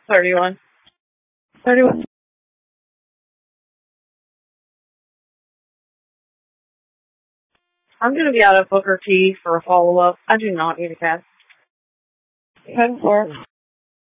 31. 31. I'm going to be out of Booker T for a follow-up. I do not need a cat. 10-4.